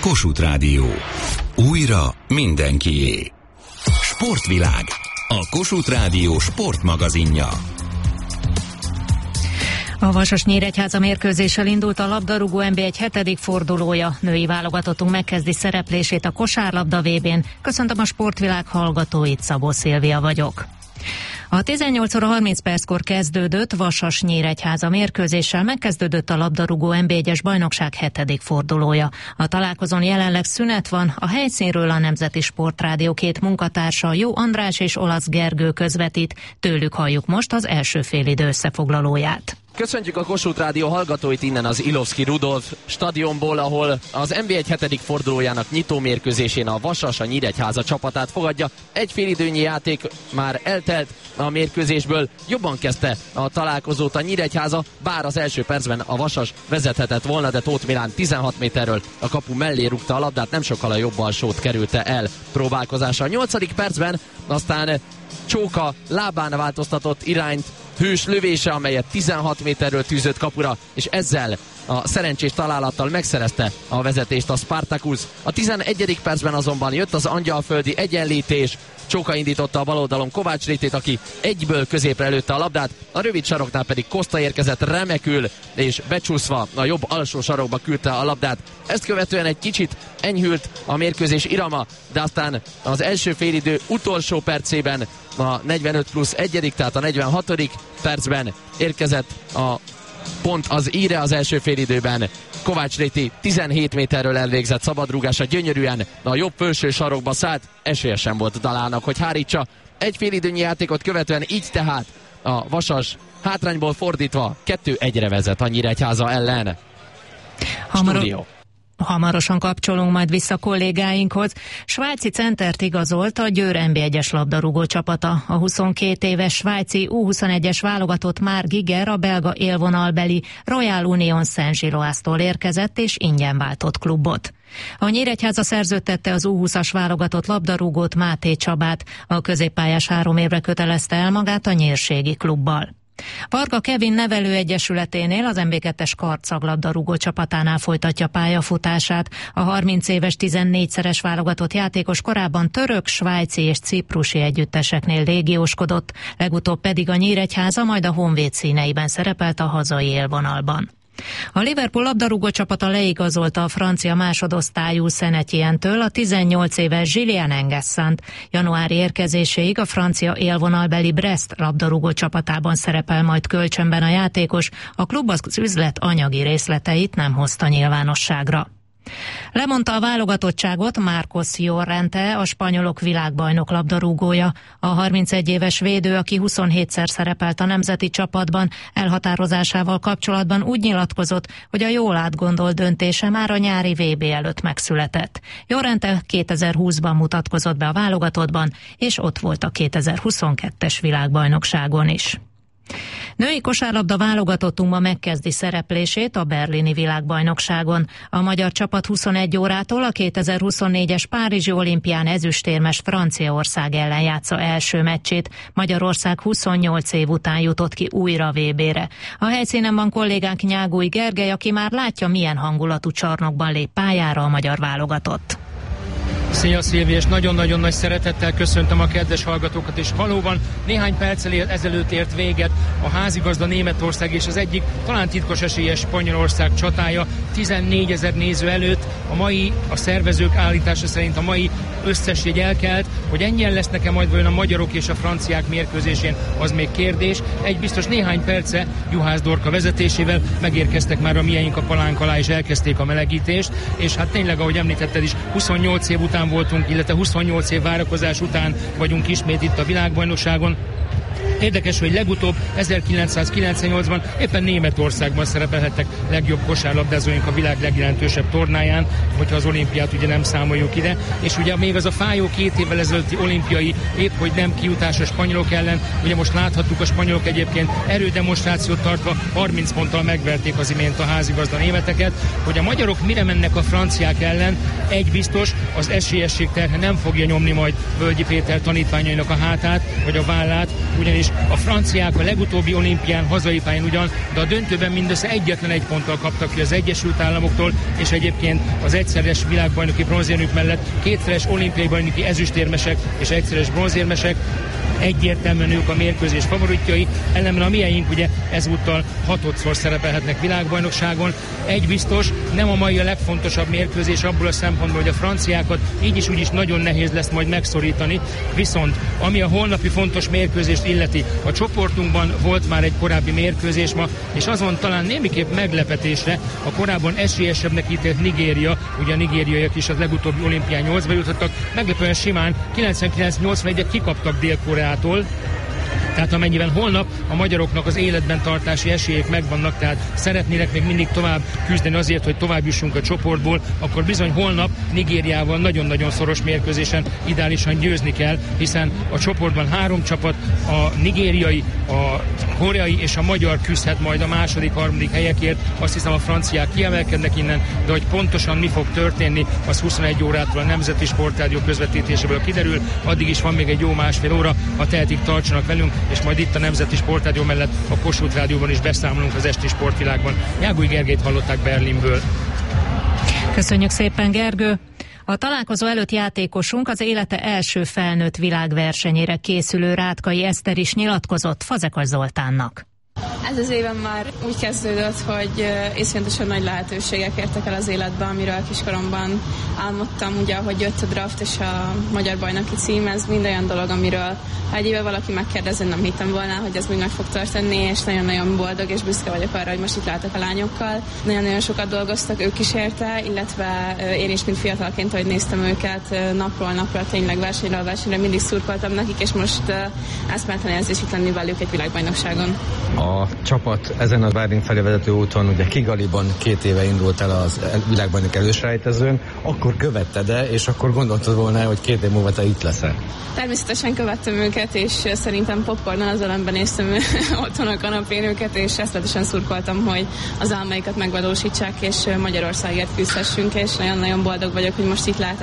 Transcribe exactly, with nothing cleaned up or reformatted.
Kossuth Rádió. Újra mindenkié. Sportvilág. A Kossuth Rádió sportmagazinja. A Vasas-Nyíregyháza mérkőzéssel indult a labdarúgó en bé egy hetedik fordulója. Női válogatottunk megkezdi szereplését a kosárlabda vé bén. Köszöntöm a Sportvilág hallgatóit, Szabó Szilvia vagyok. A tizennyolc óra harminc perckor kezdődött Vasas-Nyíregyháza mérkőzéssel megkezdődött a labdarúgó en bé egyes bajnokság hetedik fordulója. A találkozón jelenleg szünet van, a helyszínről a Nemzeti Sportrádió két munkatársa, Jó András és Olasz Gergő közvetít, tőlük halljuk most az első félidő összefoglalóját. Köszöntjük a Kossuth Rádió hallgatóit innen az Ilovszky Rudolf stadionból, ahol az en bé egy hetedik fordulójának nyitó mérkőzésén a Vasas a Nyíregyháza csapatát fogadja. Egy félidőnyi játék már eltelt a mérkőzésből, jobban kezdte a találkozót a Nyíregyháza, bár az első percben a Vasas vezethetett volna, de Tóth Milán tizenhat méterről a kapu mellé rúgta a labdát, nem sokkal a jobb alsót kerülte el próbálkozása. A nyolcadik percben aztán Csóka lábán változtatott irányt, hős lövése, amelyet tizenhat méterről tűzött kapura, és ezzel a szerencsés találattal megszerezte a vezetést a Spartacus. A tizenegyedik percben azonban jött az angyalföldi egyenlítés, Csóka indította a bal oldalon Kovács Rétét, aki egyből középre lőtte a labdát, a rövid saroknál pedig Koszta érkezett remekül, és becsúszva a jobb alsó sarokba küldte a labdát. Ezt követően egy kicsit enyhült a mérkőzés irama, de aztán az első félidő utolsó percében, a negyvenöt plusz egyedik, tehát a negyvenhatodik percben érkezett a pont az íre az első félidőben. Kovács Réti tizenhét méterről elvégzett szabadrúgása gyönyörűen a jobb felső sarokba szállt, esélye sem volt Dalának, hogy hárítsa. Egy félidőnyi játékot követően így tehát a Vasas hátrányból fordítva kettő egyre vezet a Nyíregyháza ellen. Hamar- Stúdió. Hamarosan kapcsolunk majd vissza kollégáinkhoz. Svájci centert igazolt a Győr en bé egyes labdarúgó csapata. A huszonkét éves svájci U huszonegyes válogatott Marc Giger a belga élvonalbeli Royal Union Saint-Gilloise-tól érkezett és ingyen váltott klubot. A Nyíregyháza szerződtette az U húszas válogatott labdarúgót, Máté Csabát. A középpályás három évre kötelezte el magát a nyírségi klubbal. Varga Kevin nevelőegyesületénél, az en bé kettes kardszag-labdarúgó csapatánál folytatja pályafutását. A harminc éves tizennégyszeres válogatott játékos korábban török, svájci és ciprusi együtteseknél légióskodott, legutóbb pedig a Nyíregyháza, majd a Honvéd színeiben szerepelt a hazai élvonalban. A Liverpool labdarúgó csapata leigazolta a francia másodosztályú Saint-Étienne-től a tizennyolc éves Julien Enguessant. Januári érkezéséig a francia élvonalbeli Brest labdarúgó csapatában szerepel majd kölcsönben a játékos, a klub az üzlet anyagi részleteit nem hozta nyilvánosságra. Lemondta a válogatottságot Marcos Llorente, a spanyolok világbajnok labdarúgója. A harmincegy éves védő, aki huszonhétszer szerepelt a nemzeti csapatban, elhatározásával kapcsolatban úgy nyilatkozott, hogy a jól átgondolt döntése már a nyári vé bé előtt megszületett. Llorente kétezer-húszban mutatkozott be a válogatottban, és ott volt a kétezer-huszonkettes világbajnokságon is. Női kosárlabda válogatottunkban megkezdi szereplését a berlini világbajnokságon. A magyar csapat huszonegy órától a kétezer-huszonnégyes párizsi olimpián ezüstérmes Franciaország ellen játsza első meccsét. Magyarország huszonnyolc év után jutott ki újra vé bére. A helyszínen van kollégánk Nyágúj Gergely, aki már látja, milyen hangulatú csarnokban lép pályára a magyar válogatott. Szia Szilvi, és nagyon-nagyon nagy szeretettel köszöntöm a kedves hallgatókat, és valóban néhány perccel ezelőtt ért véget a házigazda Németország és az egyik talán titkos esélyes Spanyolország csatája tizennégyezer néző előtt. A mai, a szervezők állítása szerint a mai összes jegy elkelt, hogy ennyien lesznek-e majd vajon a magyarok és a franciák mérkőzésén, az még kérdés. Egy biztos néhány perce Juhász Dorka vezetésével megérkeztek már a mieink a palánk alá, és elkezdték a melegítést, és hát tényleg, ahogy említetted is, huszonnyolc év után voltunk, illetve huszonnyolc év várakozás után vagyunk ismét itt a világbajnokságon. Érdekes, hogy legutóbb ezerkilencszázkilencvennyolcban éppen Németországban szerepelhettek legjobb kosárlabdázóink a világ legjelentősebb tornáján, hogyha az olimpiát ugye nem számoljuk ide, és ugye még az a fájó két évvel ezelőtti olimpiai épp hogy nem kijutás a spanyolok ellen, ugye most láthattuk, a spanyolok egyébként erődemonstrációt tartva harminc ponttal megverték az imént a házigazda németeket. Hogy a magyarok mire mennek a franciák ellen, egy biztos, az esélyesség terhe nem fogja nyomni majd Völgyi Péter tanítványainak a hátát, vagy a vállát, ugyanis A franciák a legutóbbi olimpián, hazai pályán ugyan, de a döntőben mindössze egyetlen egy ponttal kaptak ki az Egyesült Államoktól, és egyébként az egyszeres világbajnoki bronzérmük mellett kétszeres olimpiai bajnoki ezüstérmesek és egyszeres bronzérmesek, egyértelműen ők a mérkőzés favoritjai, ellenben a mieink ugye ezúttal hatodszor szerepelhetnek világbajnokságon. Egy biztos, nem a mai a legfontosabb mérkőzés abból a szempontból, hogy a franciákat így is úgy is nagyon nehéz lesz majd megszorítani, viszont ami a holnapi fontos mérkőzést illeti, a csoportunkban volt már egy korábbi mérkőzés ma, és azon talán némiképp meglepetésre a korábban esélyesebbnek ítélt Nigéria, ugye a nigériaiak is az legutóbbi olimpián nyolcba jutottak, meglepően simán kilencvenkilenc nyolcvanegy kikaptak Dél-Koreától. Tehát amennyiben holnap a magyaroknak az életben tartási esélyek megvannak, tehát szeretnének még mindig tovább küzdeni azért, hogy tovább jussunk a csoportból, akkor bizony holnap Nigériával nagyon-nagyon szoros mérkőzésen ideálisan győzni kell, hiszen a csoportban három csapat, a nigériai, a koreai és a magyar küzdhet majd a második, harmadik helyekért. Azt hiszem a franciák kiemelkednek innen, de hogy pontosan mi fog történni, az huszonegy órától a Nemzeti Sportrádió közvetítéséből kiderül. Addig is van még egy jó másfél óra, ha tehetik, tartsanak velünk, és majd itt a Nemzeti Sportrádió mellett a Kossuth Rádióban is beszámolunk az esti sportvilágban. Jágúj Gergelyt hallották Berlinből. Köszönjük szépen, Gergő! A találkozó előtt játékosunk az élete első felnőtt világversenyére készülő Rátkai Eszter is nyilatkozott Fazekas Zoltánnak. Ez az éven már úgy kezdődött, hogy iszonyatosan nagy lehetőségek értek el az életben, amiről kiskoromban álmodtam, ugye, ahogy jött a draft és a magyar bajnoki cím, ez mind olyan dolog, amiről ha egy éve valaki megkérdezi, nem hittem volna, hogy ez még meg fog történni, és nagyon-nagyon boldog és büszke vagyok arra, hogy most itt látok a lányokkal. Nagyon-nagyon sokat dolgoztak ők is érte, illetve én is, mint fiatalként, hogy néztem őket napról napra, tényleg versenyről versenyre, mindig szurkoltam nekik, és most eszméletlen érzés itt lenni velük egy világbajnokságon. A csapat ezen a Berlin felé vezető úton, ugye Kigaliban két éve indult el az világbajnok előselejtezőn, akkor követted -e, és akkor gondoltad volna, hogy két év múlva te itt leszel? Természetesen követtem őket, és szerintem popcornon az elemben néztem otthon a kanapén őket, és eszletesen szurkoltam, hogy az álmaikat megvalósítsák, és Magyarországért küzdhessünk, és nagyon-nagyon boldog vagyok, hogy most itt látok.